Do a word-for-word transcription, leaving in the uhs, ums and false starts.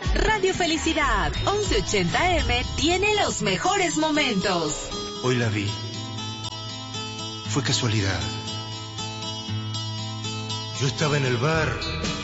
Radio Felicidad once ochenta eme tiene los mejores momentos. Hoy la vi. Fue casualidad. Yo estaba en el bar